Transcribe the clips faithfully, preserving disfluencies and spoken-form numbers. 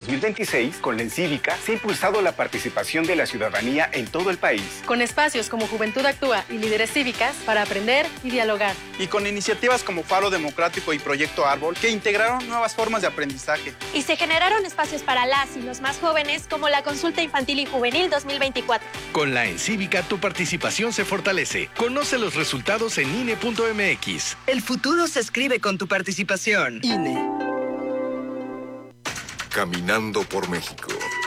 mil veintiséis, con la Encívica, se ha impulsado la participación de la ciudadanía en todo el país. Con espacios como Juventud Actúa y Líderes Cívicas para aprender y dialogar. Y con iniciativas como Faro Democrático y Proyecto Árbol, que integraron nuevas formas de aprendizaje. Y se generaron espacios para las y los más jóvenes, como la Consulta Infantil y Juvenil dos mil veinticuatro. Con la Encívica, tu participación se fortalece. Conoce los resultados en I N E punto M X. El futuro se escribe con tu participación. I N E. Caminando por México.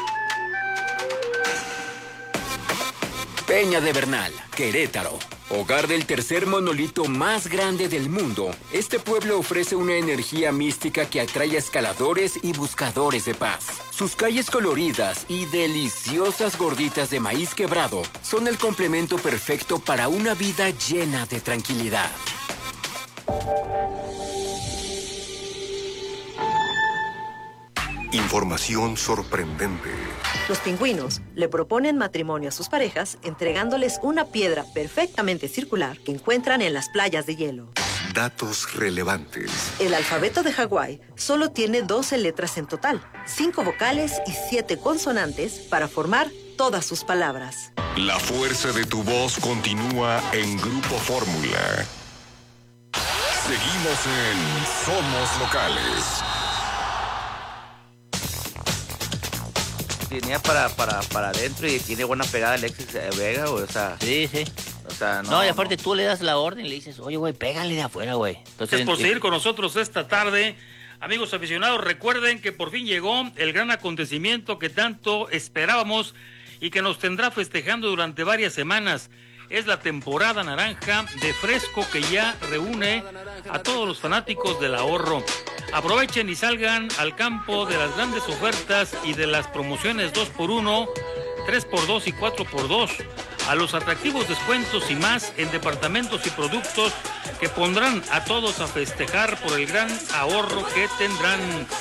Peña de Bernal, Querétaro. Hogar del tercer monolito más grande del mundo, este pueblo ofrece una energía mística que atrae a escaladores y buscadores de paz. Sus calles coloridas y deliciosas gorditas de maíz quebrado son el complemento perfecto para una vida llena de tranquilidad. Información sorprendente. Los pingüinos le proponen matrimonio a sus parejas entregándoles una piedra perfectamente circular que encuentran en las playas de hielo. Datos relevantes. El alfabeto de Hawái solo tiene doce letras en total, cinco vocales y siete consonantes para formar todas sus palabras. La fuerza de tu voz continúa en Grupo Fórmula. Seguimos en Somos Locales. Tenía para, para, para adentro y tiene buena pegada Alexis Vega, güey, o sea... Sí, sí. O sea, no... No, y aparte tú le das la orden y le dices, oye, güey, pégale de afuera, güey. Gracias por seguir con nosotros esta tarde. Amigos aficionados, recuerden que por fin llegó el gran acontecimiento que tanto esperábamos y que nos tendrá festejando durante varias semanas. Es la temporada naranja de Fresco, que ya reúne a todos los fanáticos del ahorro. Aprovechen y salgan al campo de las grandes ofertas y de las promociones dos por uno, tres por dos y cuatro por dos, a los atractivos descuentos y más en departamentos y productos que pondrán a todos a festejar por el gran ahorro que tendrán.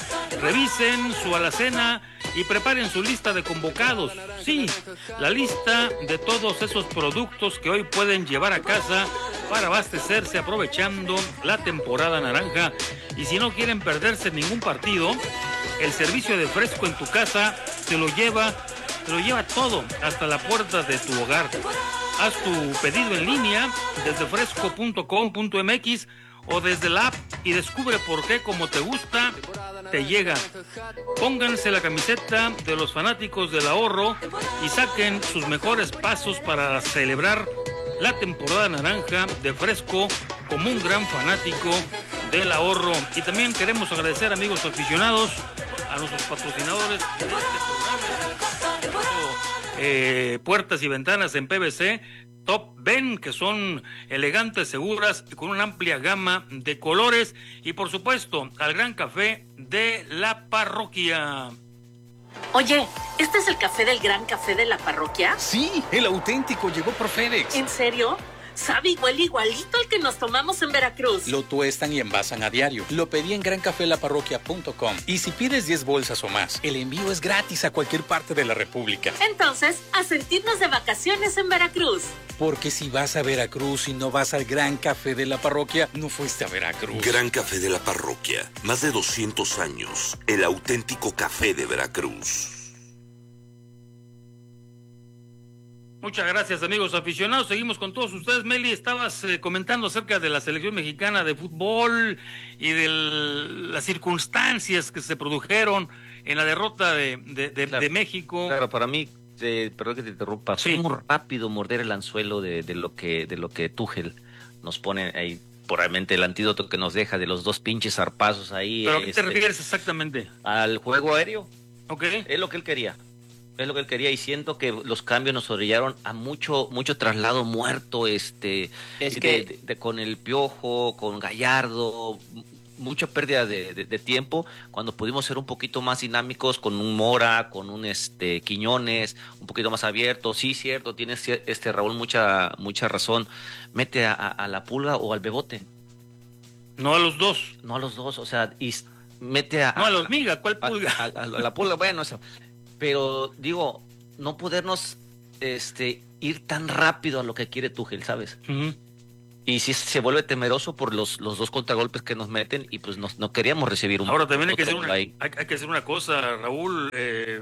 Revisen su alacena y preparen su lista de convocados. Sí, la lista de todos esos productos que hoy pueden llevar a casa para abastecerse aprovechando la temporada naranja. Y si no quieren perderse ningún partido, el servicio de Fresco en tu casa te lo lleva, te lo lleva todo hasta la puerta de tu hogar. Haz tu pedido en línea desde fresco punto com punto m x o desde la app y descubre por qué, como te gusta, te llega. Pónganse la camiseta de los fanáticos del ahorro y saquen sus mejores pasos para celebrar la temporada naranja de Fresco como un gran fanático del ahorro. Y también queremos agradecer, amigos aficionados, a nuestros patrocinadores de este programa, eh, puertas y ventanas en P V C Top Ben, que son elegantes, seguras y con una amplia gama de colores. Y por supuesto, al gran café de la parroquia. Oye, ¿este es el café del Gran Café de la Parroquia? Sí, el auténtico llegó por FedEx. ¿En serio? Sabe igual igualito al que nos tomamos en Veracruz. Lo tuestan y envasan a diario. Lo pedí en gran café la parroquia punto com. Y si pides diez bolsas o más, el envío es gratis a cualquier parte de la República. Entonces, a sentirnos de vacaciones en Veracruz. Porque si vas a Veracruz y no vas al Gran Café de la Parroquia, no fuiste a Veracruz. Gran Café de la Parroquia. Más de doscientos años. El auténtico café de Veracruz. Muchas gracias, amigos aficionados. Seguimos con todos ustedes. Meli, estabas eh, comentando acerca de la selección mexicana de fútbol y de las circunstancias que se produjeron en la derrota de, de, de, claro, de México. Claro, para mí, eh, perdón que te interrumpa, sí. Muy rápido morder el anzuelo de, de lo que de lo que Tuchel nos pone ahí. Probablemente el antídoto que nos deja de los dos pinches zarpazos ahí. ¿Pero a qué este, te refieres exactamente? Al juego aéreo. Ok. Es lo que él quería. Es lo que él quería y siento que los cambios nos orillaron a mucho mucho traslado muerto, este es de, que... de, de, con el Piojo, con Gallardo, mucha pérdida de, de, de tiempo cuando pudimos ser un poquito más dinámicos con un Mora, con un este Quiñones, un poquito más abierto. Sí, cierto, tienes este Raúl mucha mucha razón. Mete a, a, a la Pulga o al Bebote. No a los dos. No a los dos, o sea, y mete a... No a los Miga, ¿cuál Pulga? A, a, a la Pulga, bueno, o sea, pero digo, no podernos este ir tan rápido a lo que quiere Tuchel, ¿sabes? Uh-huh. Y sí se vuelve temeroso por los, los dos contragolpes que nos meten y pues no, no queríamos recibir un... Ahora también hay que, hacer una, hay, hay, hay que hacer una cosa, Raúl, eh,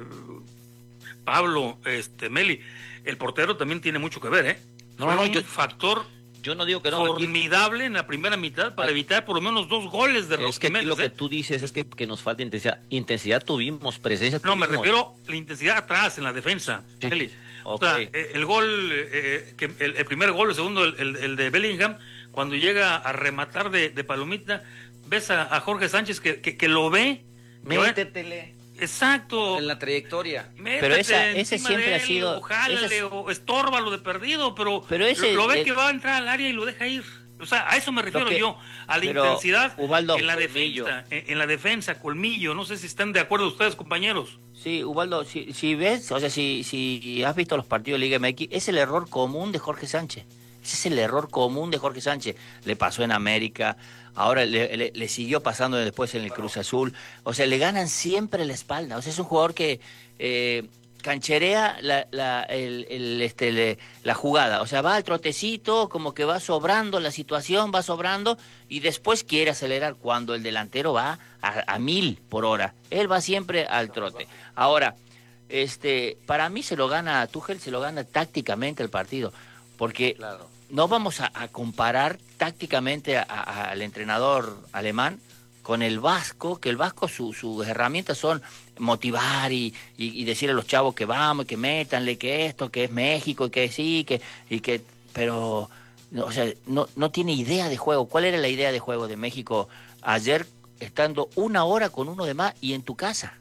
Pablo, este Meli, el portero también tiene mucho que ver, ¿eh? No, Fue no, un yo, factor yo no digo que no. formidable en la primera mitad para evitar por lo menos dos goles de Es que aquí lo ¿eh? que tú dices es que, que nos falta intensidad. Intensidad tuvimos, presencia No, tuvimos. me refiero a la intensidad atrás, en la defensa. Sí. Meli. Okay. O sea, el gol, eh, que el, el primer gol, el segundo, el, el, el de Bellingham, cuando llega a rematar de, de palomita, ves a, a Jorge Sánchez que, que, que lo ve. Métetele. Exacto. En la trayectoria. Métete Pero esa, ese siempre él, ha sido... O jálale, ese, o estórbalo de perdido, pero, pero ese, lo, lo ve eh, que va a entrar al área y lo deja ir. O sea, a eso me refiero que, yo, a la pero, intensidad Ubaldo, en la colmillo. defensa, en, en la defensa, colmillo. No sé si están de acuerdo ustedes, compañeros. Sí, Ubaldo, si, si ves, o sea, si, si has visto los partidos de Liga M X, es el error común de Jorge Sánchez. Ese es el error común de Jorge Sánchez. Le pasó en América, ahora le, le, le siguió pasando después en el Cruz Azul. O sea, le ganan siempre la espalda. O sea, es un jugador que eh, cancherea la, la, el, el, este, le, la jugada. O sea, va al trotecito, como que va sobrando la situación, va sobrando, y después quiere acelerar cuando el delantero va a, a mil por hora. Él va siempre al trote. Ahora, este, para mí se lo gana Tuchel, se lo gana tácticamente el partido. Porque claro, no vamos a, a comparar tácticamente a, a, al entrenador alemán con el vasco, que el vasco su, sus herramientas son motivar y, y, y decirle a los chavos que vamos, que métanle, que esto, que es México, y que sí, que, y que, pero, no, o sea, no, no tiene idea de juego. ¿Cuál era la idea de juego de México ayer estando una hora con uno de más y en tu casa?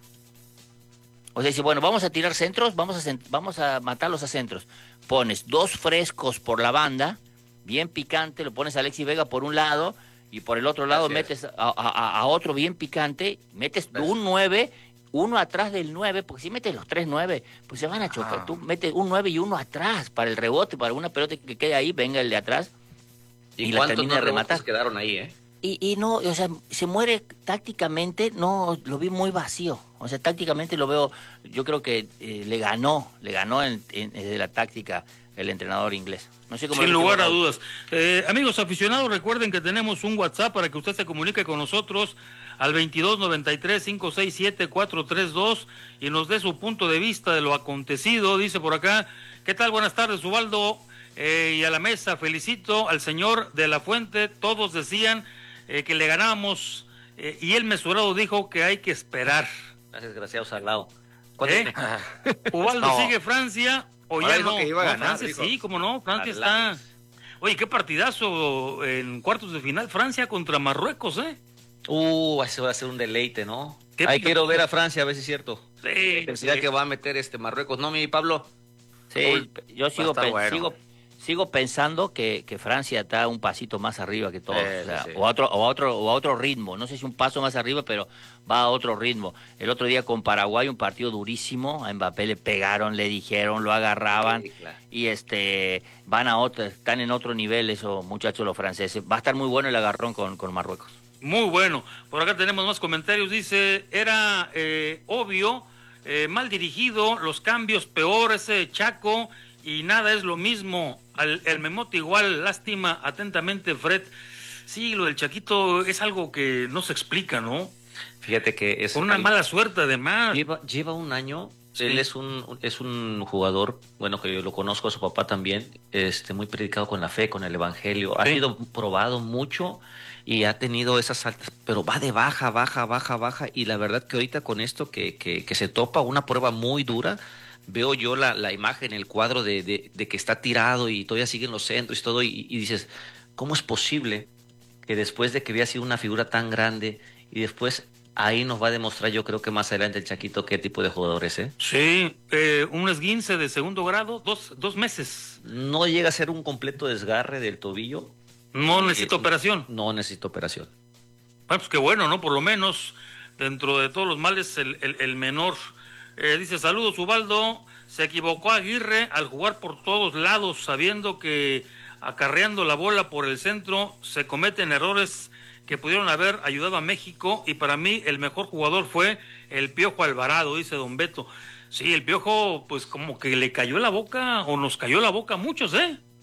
O sea, dice, bueno, vamos a tirar centros, vamos a, vamos a matarlos a centros. Pones dos frescos por la banda, bien picante, lo pones a Alexis Vega por un lado y por el otro lado Gracias. metes a, a, a otro bien picante, metes Gracias. un nueve, uno atrás del nueve, porque si metes los tres nueve, pues se van a chocar. Ah. Tú metes un nueve y uno atrás para el rebote, para una pelota que quede ahí, venga el de atrás y, y la termina de rematar. Quedaron ahí, ¿eh? Y, y no, o sea, se muere tácticamente, no, lo vi muy vacío. O sea, tácticamente lo veo, yo creo que eh, le ganó, le ganó en, en, en la táctica el entrenador inglés. No sé cómo. Sin lugar a dudas. Eh, amigos aficionados, recuerden que tenemos un WhatsApp para que usted se comunique con nosotros al veintidós noventa y tres, cinco seis siete, cuatro tres dos y nos dé su punto de vista de lo acontecido. Dice por acá, ¿qué tal? Buenas tardes, Ubaldo, eh, y a la mesa. Felicito al señor de la Fuente. Todos decían eh, que le ganamos eh, y el mesurado dijo que hay que esperar. Gracias, desgraciado Salado. ¿Eh? Ubaldo no. sigue Francia o ya no. Que iba a no ganar, Francia dijo. sí, cómo no, Francia Adelante. está. Oye, qué partidazo en cuartos de final, Francia contra Marruecos, ¿eh? Uh, ese va a ser un deleite, ¿no? ¿Qué Ahí quiero ver a Francia, a ver si es cierto. Sí, la sí. que va a meter este Marruecos, ¿no, mi Pablo? Sí, Uy, yo sigo, pe bueno. sigo, sigo pensando que, que Francia está un pasito más arriba que todos, eh, o, sea, sí. o, a otro, o, a otro, o a otro ritmo, no sé si un paso más arriba, pero va a otro ritmo. El otro día con Paraguay, un partido durísimo, a Mbappé le pegaron, le dijeron, lo agarraban, sí, claro. y este van a otro, están en otro nivel esos muchachos los franceses. Va a estar muy bueno el agarrón con, con Marruecos. Muy bueno. Por acá tenemos más comentarios. Dice, era eh, obvio, eh, mal dirigido, los cambios peor, ese Chaco, y nada es lo mismo. Al, el Memote igual, lástima, atentamente Fred. Sí, lo del Chaquito es algo que no se explica, ¿no? Fíjate que es... Con una el, mala suerte además. Lleva, lleva un año, sí. Él es un, es un jugador, bueno, que yo lo conozco, a su papá también, este, muy predicado con la fe, con el evangelio. Sí. Ha sido probado mucho y ha tenido esas altas, pero va de baja, baja, baja, baja. Y la verdad que ahorita con esto que, que, que se topa una prueba muy dura, veo yo la, la imagen, el cuadro de, de, de que está tirado y todavía siguen los centros y todo, y, y dices, ¿cómo es posible que después de que había sido una figura tan grande y después ahí nos va a demostrar, yo creo que más adelante el Chaquito qué tipo de jugador es, ¿eh? Sí, eh, un esguince de segundo grado, dos, dos meses. No llega a ser un completo desgarre del tobillo. No necesita eh, operación. No necesita operación. Bueno, pues qué bueno, ¿no? Por lo menos, dentro de todos los males, el, el, el menor. Eh, dice, saludos, Ubaldo. Se equivocó Aguirre al jugar por todos lados, sabiendo que acarreando la bola por el centro se cometen errores que pudieron haber ayudado a México, y para mí el mejor jugador fue el Piojo Alvarado, dice don Beto. Sí, el Piojo, pues como que le cayó la boca, o nos cayó la boca a muchos, ¿eh?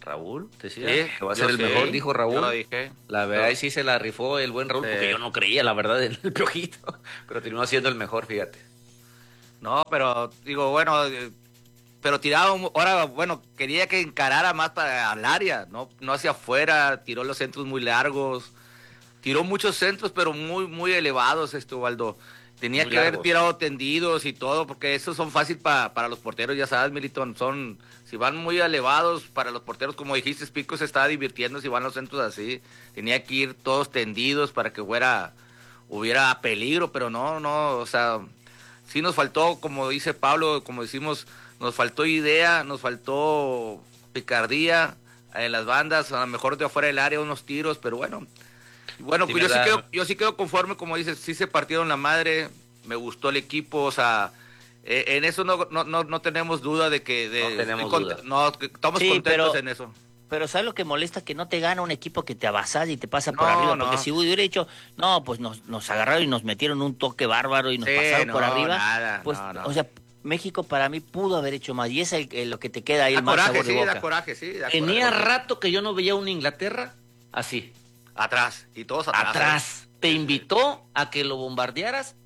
Raúl, te decía, Sí, que va a yo ser el sí, mejor, dijo Raúl. yo lo dije. La verdad, Yo- y sí se la rifó el buen Raúl, Sí. porque yo no creía, la verdad, en el Piojito. Pero terminó siendo el mejor, fíjate. No, pero digo, bueno, eh, pero tiraba, un- ahora, bueno, quería que encarara más para al área, no, no hacia afuera, tiró los centros muy largos, tiró muchos centros, pero muy, muy elevados, este Ubaldo. Tenía Muy que haber largos. tirado tendidos y todo, porque esos son fácil pa- para los porteros, ya sabes, Milton, son, si van muy elevados para los porteros, como dijiste, Pico se estaba divirtiendo si van los centros así, tenía que ir todos tendidos para que fuera, hubiera peligro, pero no, no, o sea, sí nos faltó, como dice Pablo, como decimos, nos faltó idea, nos faltó picardía en las bandas, a lo mejor de afuera del área unos tiros, pero bueno. Bueno, Sí, pues yo sí, ¿verdad? quedo, yo sí quedo conforme, como dices, sí se partieron la madre, me gustó el equipo, o sea, eh, en eso no, no, no, no tenemos duda de que... De, No tenemos de- duda. No, que estamos Sí, contentos pero- en eso. Pero ¿sabes lo que molesta? Que no te gana un equipo que te avasalla y te pasa por No, arriba. no. Porque si hubiera dicho, no, pues nos, nos agarraron y nos metieron un toque bárbaro y nos Sí, pasaron por no, arriba. nada, pues, no, no. o sea, México para mí pudo haber hecho más. Y es el- el- lo que te queda ahí, Da el mal coraje, sabor de sí, boca. da coraje, sí. Tenía rato que yo no veía una Inglaterra así. Atrás, y todos atrás. Atrás. Te invitó a que lo bombardearas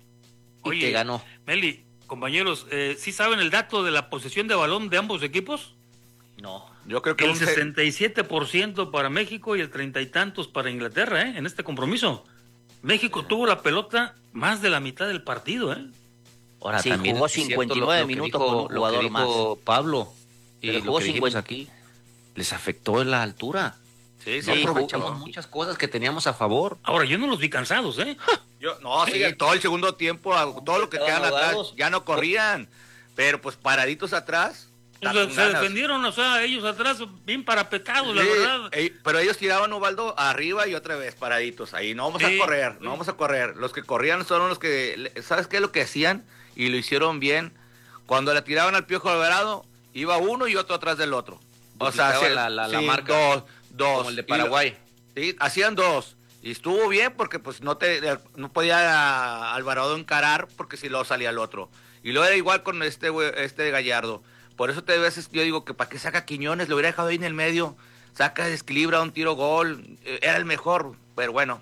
y Oye, te ganó. Meli, compañeros, eh, ¿sí saben el dato de la posesión de balón de ambos equipos? No. Yo creo que El un se- sesenta y siete por ciento para México y el treinta y tantos para Inglaterra, ¿eh? En este compromiso. México tuvo la pelota más de la mitad del partido, ¿eh? Ahora, Sí, también jugó es cierto cincuenta y nueve lo que minutos dijo- con un lo que jugador dijo más. Pablo. Y Pero lo jugó que dijimos cincuenta. aquí, les afectó en la altura. Sí, No sí, aprovechamos jugó. muchas cosas que teníamos a favor. Ahora, yo no los vi cansados, ¿eh? Yo, no, sí, todo el segundo tiempo, a- todo lo que Estaban quedan atrás, ahogados. ya no corrían. Pero pues paraditos atrás. O sea, con se ganas. defendieron, o sea, ellos atrás bien parapetados, la Sí, verdad. ey, pero ellos tiraban Ubaldo arriba y otra vez paraditos. Ahí no vamos Sí, a correr, sí. no vamos a correr. Los que corrían son los que, ¿sabes qué es lo que hacían? Y lo hicieron bien. Cuando la tiraban al Piojo Alvarado, iba uno y otro atrás del otro. O sea, Duplicaba se- la- la- la sí, marca. dos, dos. Como el de Y lo- Paraguay. Sí, hacían dos. Y estuvo bien porque pues no te no podía Alvarado encarar porque si luego salía el otro. Y luego era igual con este güey- este Gallardo. Por eso te veces yo digo que para que saca Quiñones, lo hubiera dejado ahí en el medio. Saca, desequilibra un tiro gol. Eh, Era el mejor. Pero bueno,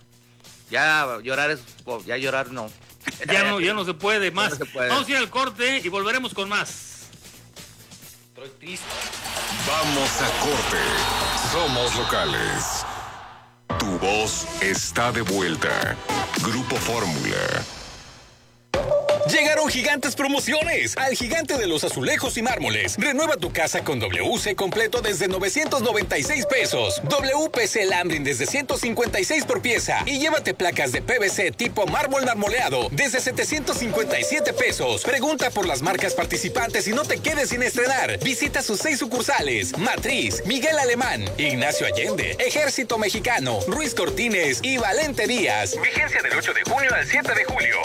ya llorar es oh, ya llorar no. Ya no, ya no se puede más. no se puede. Vamos a ir al corte y volveremos con más. Estoy triste. Vamos a corte. Somos locales. Tu voz está de vuelta. Grupo Fórmula. Llegaron gigantes promociones al Gigante de los Azulejos y Mármoles. Renueva tu casa con W C completo desde novecientos noventa y seis pesos. W P C Lambrin desde ciento cincuenta y seis por pieza. Y llévate placas de P V C tipo mármol marmoleado desde setecientos cincuenta y siete pesos. Pregunta por las marcas participantes y no te quedes sin estrenar. Visita sus seis sucursales: Matriz, Miguel Alemán, Ignacio Allende, Ejército Mexicano, Ruiz Cortines y Valente Díaz. Vigencia del ocho de junio al siete de julio.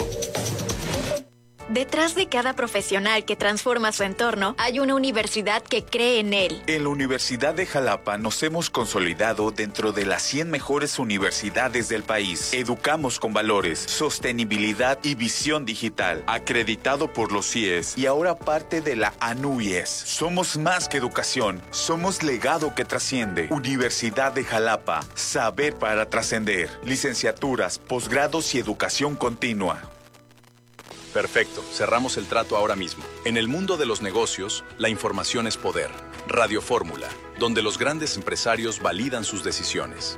Detrás de cada profesional que transforma su entorno, hay una universidad que cree en él. En la Universidad de Jalapa nos hemos consolidado dentro de las cien mejores universidades del país. Educamos con valores, sostenibilidad y visión digital. Acreditado por los C I E S y ahora parte de la A N U Y E S. Somos más que educación, somos legado que trasciende. Universidad de Jalapa, saber para trascender. Licenciaturas, posgrados y educación continua. Perfecto, cerramos el trato ahora mismo. En el mundo de los negocios, la información es poder. Radio Fórmula, donde los grandes empresarios validan sus decisiones.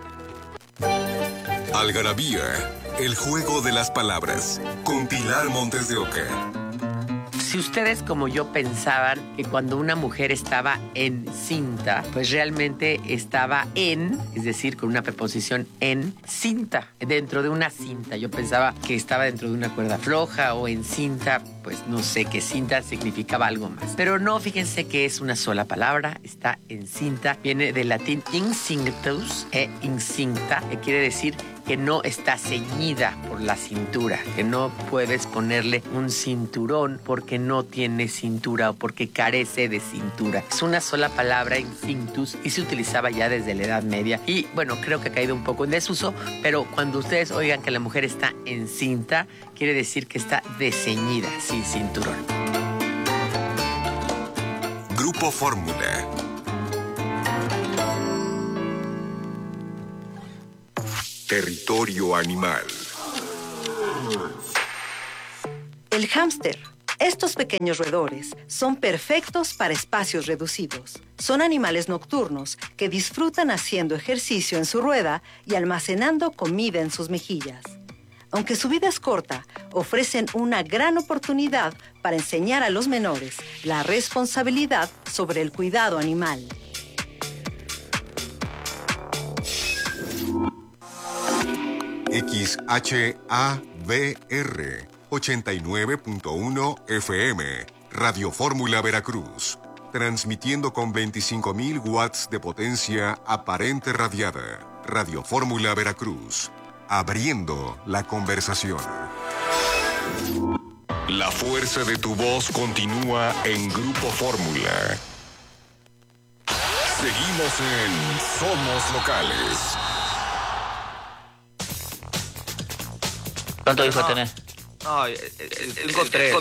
Algarabía, el juego de las palabras. Con Pilar Montes de Oca. Si ustedes como yo pensaban que cuando una mujer estaba encinta, pues realmente estaba en, es decir, con una preposición en cinta, dentro de una cinta. Yo pensaba que estaba dentro de una cuerda floja o en cinta, pues no sé, que cinta significaba algo más. Pero no, fíjense que es una sola palabra, está encinta, viene del latín incinctus e incinta, que quiere decir que no está ceñida por la cintura, que no puedes ponerle un cinturón porque no tiene cintura o porque carece de cintura. Es una sola palabra, incinctus, y se utilizaba ya desde la Edad Media. Y bueno, creo que ha caído un poco en desuso, pero cuando ustedes oigan que la mujer está encinta, quiere decir que está desceñida, sin cinturón. Grupo Fórmula. Territorio Animal. El hámster. Estos pequeños roedores son perfectos para espacios reducidos. Son animales nocturnos que disfrutan haciendo ejercicio en su rueda y almacenando comida en sus mejillas. Aunque su vida es corta, ofrecen una gran oportunidad para enseñar a los menores la responsabilidad sobre el cuidado animal. X H A V R ochenta y nueve punto uno F M, Radio Fórmula Veracruz, transmitiendo con veinticinco mil watts de potencia aparente radiada. Radio Fórmula Veracruz, abriendo la conversación. La fuerza de tu voz continúa en Grupo Fórmula. Seguimos en Somos Locales. ¿Cuánto hijos tenés? No, eh, eh, tengo tres.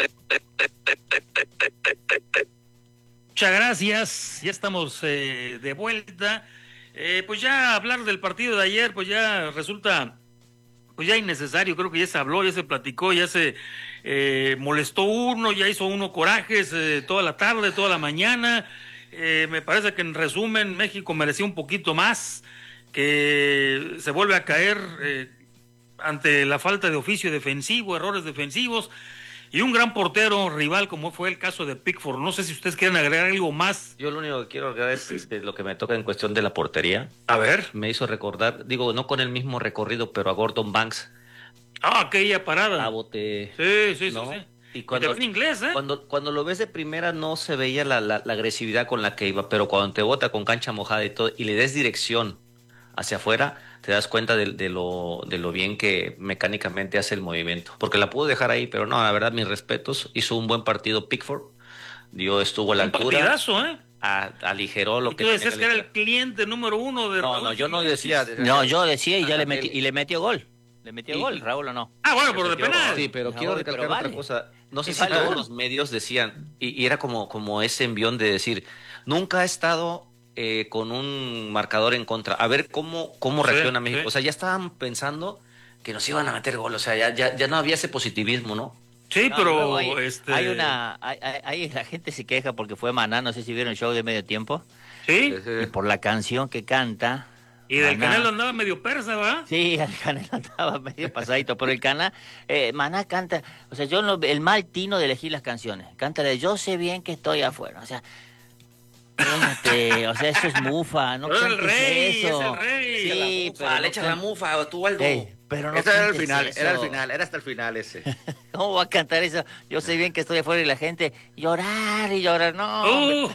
Muchas gracias, ya estamos eh, de vuelta. Eh, pues ya hablar del partido de ayer, pues ya resulta, pues ya innecesario. Creo que ya se habló, ya se platicó, ya se eh, molestó uno, ya hizo uno corajes eh, toda la tarde, toda la mañana. Eh, me parece que en resumen México merecía un poquito más, que se vuelve a caer eh, ante la falta de oficio defensivo, errores defensivos y un gran portero rival como fue el caso de Pickford. No sé si ustedes quieren agregar algo más. Yo lo único que quiero agregar es este, lo que me toca en cuestión de la portería. A ver. Me hizo recordar, digo, no con el mismo recorrido, pero a Gordon Banks. Ah, aquella parada. A bote. Sí, sí, ¿no? sí, sí. Y cuando, en inglés, ¿eh? Cuando, cuando lo ves de primera no se veía la, la, la agresividad con la que iba, pero cuando te bota con cancha mojada y todo, y le des dirección hacia afuera, te das cuenta de, de, lo, de lo bien que mecánicamente hace el movimiento. Porque la pudo dejar ahí, pero no, la verdad, mis respetos. Hizo un buen partido Pickford. Dio, estuvo a la un altura. partidazo, ¿eh? A, aligeró lo y que... tú decías que era el cliente número uno de... No, Raúl. no, yo no decía... No, yo decía y ya le metí, y le metió gol. ¿Le metió y, gol, Raúl, o no? Ah, bueno, pero de penal. Sí, pero no, quiero recalcar pero vale. otra cosa. No sé si vale. Todos los medios decían, y, y era como, como ese envión de decir, nunca ha estado... Eh, con un marcador en contra, a ver cómo, cómo sí, reacciona México. Sí. O sea, ya estaban pensando que nos iban a meter gol, o sea, ya, ya, ya no había ese positivismo, ¿no? Sí, no, pero hay, este... hay una, hay, hay, la gente se queja porque fue Maná, no sé si vieron el show de medio tiempo. Sí. Y por la canción que canta. Y del Maná. Canelo andaba medio persa, ¿verdad? Sí, el Canelo andaba medio pasadito, pero el Cana, eh, Maná canta, o sea, yo no, el mal tino de elegir las canciones, canta de yo sé bien que estoy afuera, o sea, Espérate, o sea, eso es mufa, no pero el rey, eso. Es el rey. Sí, mufa, pero le echan la mufa, o tú Aldo. Hey, pero no Eso era el final, eso. era el final, era hasta el final ese. ¿Cómo va a cantar eso? Yo sé bien que estoy afuera y la gente llorar y llorar, no. Uh.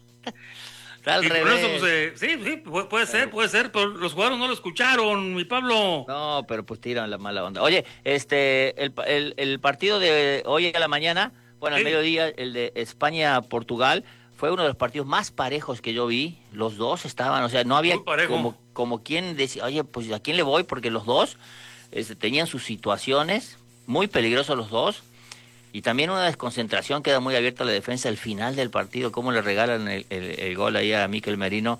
Está al y revés. Eso, pues, eh, sí, sí, puede, puede ser, puede ser, pero los jugadores no lo escucharon, mi Pablo. No, pero pues tiran la mala onda. Oye, este, el, el, el partido de hoy a la mañana, bueno, al sí. mediodía, el de España-Portugal, fue uno de los partidos más parejos que yo vi. Los dos estaban, o sea, no había como, como quien decía, oye, pues ¿a quién le voy? Porque los dos este, tenían sus situaciones, muy peligrosos los dos. Y también una desconcentración, queda muy abierta la defensa al final del partido, cómo le regalan el, el, el gol ahí a Mikel Merino.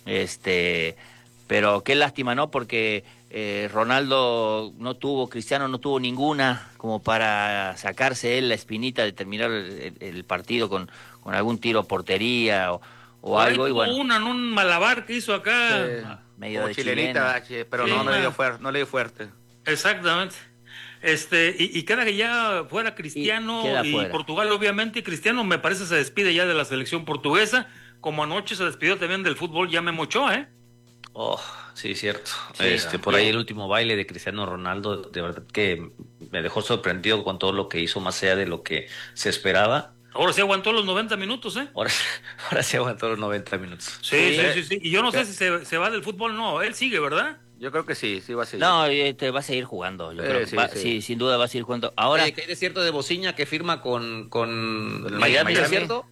Este, pero qué lástima, ¿no? Porque eh, Ronaldo no tuvo, Cristiano no tuvo ninguna como para sacarse él la espinita de terminar el, el partido con, con algún tiro a portería o, o algo. Y bueno, una en un malabar que hizo acá. Sí, medio como de chilenita, chilena. Pero sí, no, no, le dio fuerte, no le dio fuerte. Exactamente. Este, y, y queda que ya fuera Cristiano y, y fuera. Portugal, obviamente, y Cristiano me parece se despide ya de la selección portuguesa, como anoche se despidió también del fútbol ya Memo Ochoa, ¿eh? Oh, sí, cierto. Sí, este, por ahí el último baile de Cristiano Ronaldo, de verdad que me dejó sorprendido con todo lo que hizo, más allá de lo que se esperaba. Ahora sí aguantó los noventa minutos, ¿eh? Ahora, ahora sí aguantó los noventa minutos. Sí, sí, sí, sí. sí. Y yo no sé si se, se va del fútbol, no, él sigue, ¿verdad? Yo creo que sí, sí va a seguir. No, este, va a seguir jugando. Yo eh, creo que sí, va, sí. sí, sin duda va a seguir jugando. Ahora, Oye, ¿qué hay de cierto de Bociña que firma con, con el Miami, Miami, ¿es cierto?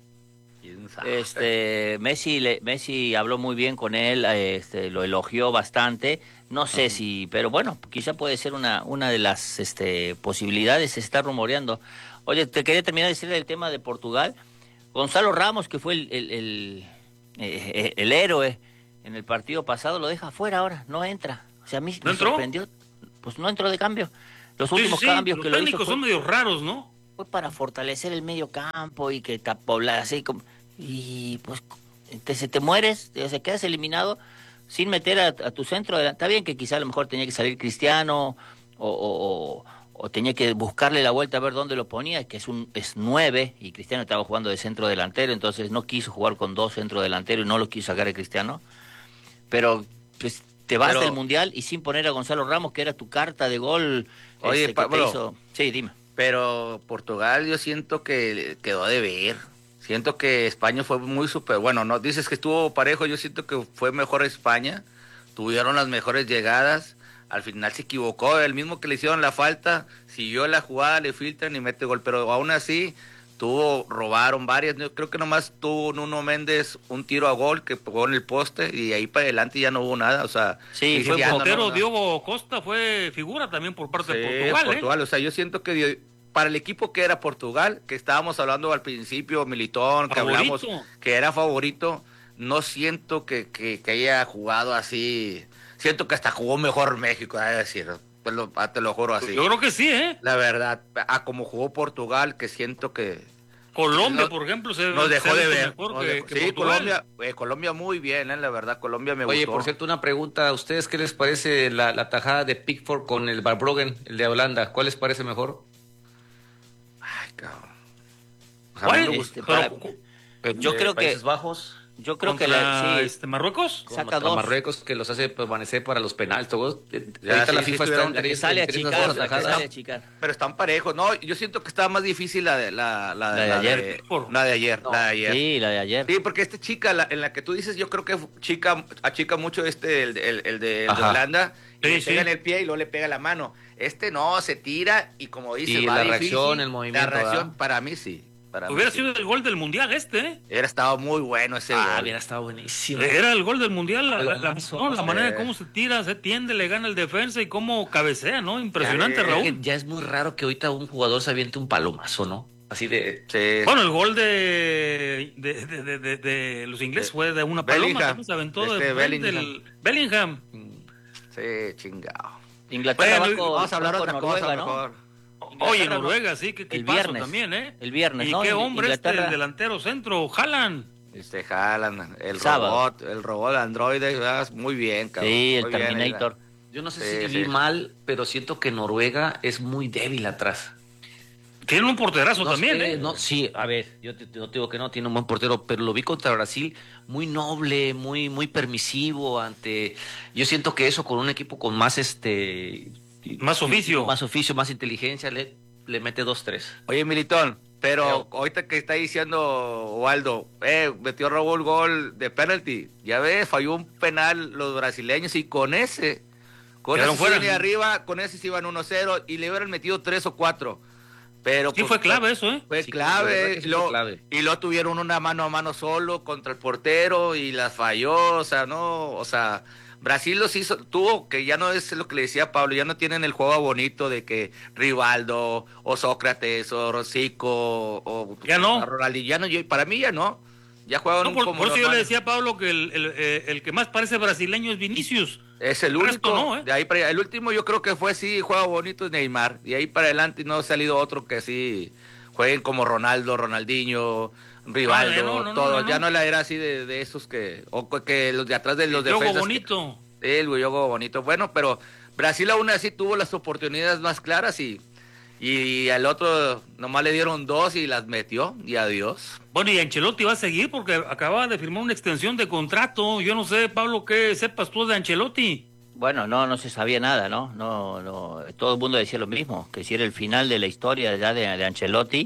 Este, Messi, le, Messi habló muy bien con él, este, lo elogió bastante. No sé uh-huh. si, pero bueno, quizá puede ser una, una de las este, posibilidades. Se está rumoreando. Oye, te quería terminar de decir el tema de Portugal. Gonzalo Ramos, que fue el, el, el, el, el héroe en el partido pasado, lo deja afuera ahora, no entra. O sea, a mí ¿No me entró? sorprendió. Pues no entró de cambio. Los Sí, últimos sí, sí, cambios los que lo hizo técnicos fue, son medio raros, ¿no? fue para fortalecer el medio campo y que poblar así como... Y pues te, se te mueres, te, se quedas eliminado sin meter a, a tu centro. Está bien que quizá a lo mejor tenía que salir Cristiano o, o, o, o tenía que buscarle la vuelta a ver dónde lo ponía, que es un es nueve y Cristiano estaba jugando de centro delantero, entonces no quiso jugar con dos centro delantero y no lo quiso sacar a Cristiano. Pero pues te vas Pero- del Mundial y sin poner a Gonzalo Ramos, que era tu carta de gol. Oye, este, que te Pablo. hizo- Sí, dime. Pero Portugal yo siento que quedó de ver. Siento que España fue muy super. Bueno, no dices que estuvo parejo, yo siento que fue mejor España. Tuvieron las mejores llegadas. Al final se equivocó, el mismo que le hicieron la falta, siguió la jugada, le filtran y mete gol. Pero aún así, tuvo, robaron varias. Yo creo que nomás tuvo Nuno Méndez un tiro a gol que pegó en el poste y ahí para adelante ya no hubo nada. O sea, Y dices, fue ya no, portero no, no. Diogo Costa, fue figura también por parte de Sí, Portugal, ¿eh? Portugal. O sea, yo siento que dio- para el equipo que era Portugal, que estábamos hablando al principio, Militón, que Favorito. hablamos que era favorito, no siento que, que, que haya jugado así. Siento que hasta jugó mejor México, es decir, te lo, te lo juro así. Yo creo que sí, ¿eh? La verdad, a como jugó Portugal, que siento que... Colombia, nos- por ejemplo, se nos dejó se de ha visto ver. mejor Nos que- dejó- que sí, Portugal. Colombia, eh, Colombia muy bien, eh, la verdad, Colombia me Oye, gustó. por cierto, una pregunta. ¿A ustedes qué les parece la, la tajada de Pickford con el Barbrogen, el de Holanda? ¿Cuál les parece mejor? O sea, a mí me Este, gusta. para- Eh, yo eh, creo que Países Bajos. yo creo que Contra, la, sí, este, Marruecos. saca Contra dos. Marruecos, que los hace permanecer para los penales. Todo. Ya, Ahorita sí, la sí, FIFA está estuvieron- entre que sale a entre esas chicar, dos la que tajadas. sale a chicar. Pero están parejos, ¿no? Yo siento que estaba más difícil la de la, la, La de ayer. la de ayer, la de ayer. Sí, la de ayer. Sí, porque esta chica, la- en la que tú dices, yo creo que chica, achica mucho este, el, el, el de, el de Ajá. Holanda, y Sí, le sí. pega en el pie y luego le pega la mano. Este no, se tira y como dice, Y va la difícil. reacción, el movimiento, La reacción, ¿verdad? para mí sí. Para mí Hubiera sí. sido el gol del Mundial este, ¿eh? Hubiera estado muy bueno ese Ah, gol. hubiera estado buenísimo. Era el gol del Mundial, la, la- la- Golazo. no, la manera de Sí. cómo se tira, se tiende, le gana el defensa y cómo cabecea, ¿no? Impresionante, Sí. Raúl. Ya es muy raro que ahorita un jugador se aviente un palomazo, ¿no? Así de... Sí. Bueno, el gol de, de, de, de- de- de los ingleses fue de una paloma, Bellingham. también se aventó Este de Bellingham. del Bellingham. Sí, chingado. Inglaterra Bueno, va con, vamos a hablar va con otra Noruega, cosa ¿no? mejor. Oye, Inglaterra, Noruega, sí, que el paso viernes. también, ¿eh? El viernes, Y ¿no? qué In- hombre Inglaterra- este, el delantero centro, Haaland. Este Haaland, el Sábado. robot, el robot androide, ¿verdad? Muy bien, cabrón. Sí, el Muy bien, Terminator. Yo no sé Sí, si vi sí. mal, pero siento que Noruega es muy débil atrás. Tiene un porterazo No también, sé, ¿eh? no, sí, a ver, yo te, no te digo que no, tiene un buen portero, pero lo vi contra Brasil muy noble, muy, muy permisivo ante... Yo siento que eso con un equipo con más este... Más oficio. Más oficio, más inteligencia, le, le mete dos, tres. Oye, Militón, pero ahorita que está diciendo Waldo, eh, metió Raúl gol de penalty. Ya ves, falló un penal los brasileños y con ese, con Quedaron ese fuera. se iban arriba, con ese se iban uno cero y le hubieran metido tres o cuatro. Pero Sí, pues, fue clave eso, ¿eh? Fue Sí, la verdad clave, que sí y luego, fue clave. y luego tuvieron una mano a mano solo contra el portero y las falló, o sea, no, o sea, Brasil los hizo, tuvo, que ya no es lo que le decía Pablo, ya no tienen el juego bonito de que Rivaldo, o Sócrates, o Rosico, o Ya no. o Ronaldinho, ya no, yo- para mí ya no, ya juegan No, por, como por eso yo normal. le decía a Pablo que el, el, eh, el que más parece brasileño es Vinicius. Es el El resto único, no, ¿eh? de ahí para allá. El último yo creo que fue sí, juega bonito es Neymar, y ahí para adelante no ha salido otro que sí jueguen como Ronaldo, Ronaldinho, Rivaldo, Ah, no, no, no, todo, no, no. ya no la era así de, de esos que, o que los de atrás de los El juego defensas. bonito. Que, el juego bonito, bueno, pero Brasil aún así tuvo las oportunidades más claras y, y al otro nomás le dieron dos y las metió, y adiós. Bueno, y Ancelotti va a seguir porque acaba de firmar una extensión de contrato. Yo no sé, Pablo, qué sepas tú de Ancelotti. Bueno, no, no se sabía nada, ¿no? No, no, todo el mundo decía lo mismo, que si era el final de la historia ya de, de Ancelotti,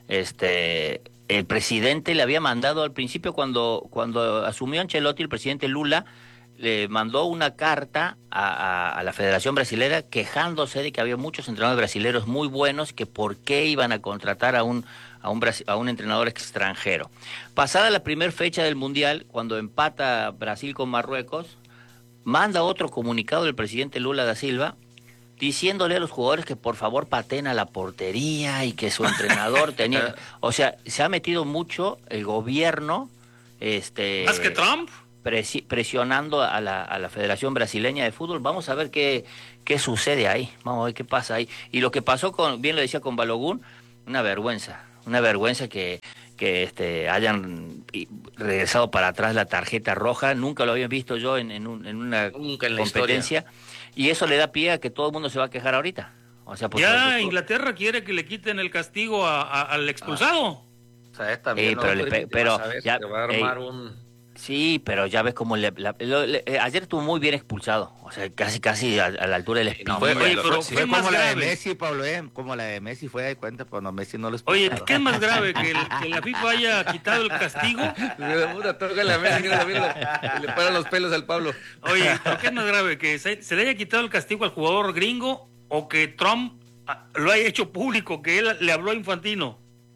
este, el presidente le había mandado al principio cuando, cuando asumió Ancelotti, el presidente Lula le mandó una carta a, a, a la Federación Brasilera quejándose de que había muchos entrenadores brasileños muy buenos, que por qué iban a contratar a un a un, brasi- a un entrenador extranjero. Pasada la primera fecha del Mundial, cuando empata Brasil con Marruecos, manda otro comunicado del presidente Lula da Silva diciéndole a los jugadores que por favor pateen a la portería y que su entrenador tenía... O sea, se ha metido mucho el gobierno... este ¿Más que Trump? presi presionando a la, a la Federación Brasileña de Fútbol. Vamos a ver qué, qué sucede ahí, vamos a ver qué pasa ahí. Y lo que pasó, con, bien lo decía con Balogun, una vergüenza, una vergüenza que, que este, hayan regresado para atrás la tarjeta roja. Nunca lo había visto yo en, en, un, en una Nunca en la competencia. historia. Y eso le da pie a que todo el mundo se va a quejar ahorita. O sea, pues, ya Inglaterra quiere que le quiten el castigo a, a, al expulsado. Ah. O sea, también, eh, pero, no, le, pero ya, va a armar eh, un... Sí, pero ya ves cómo le, la, lo, le, eh, ayer estuvo muy bien expulsado, o sea, casi casi a, a la altura del espinilla. No, fue, oye, pero fue, fue como la de Messi, Pablo, eh, como la de Messi fue de cuenta cuando Messi no lo expulsaron. Oye, ¿qué es más grave? ¿Que, el, que la FIFA haya quitado el castigo? Una toca la Messi, le paran los pelos al Pablo. Oye, ¿pero qué es más grave? ¿Que se, se le haya quitado el castigo al jugador gringo o que Trump lo haya hecho público, que él le habló a Infantino?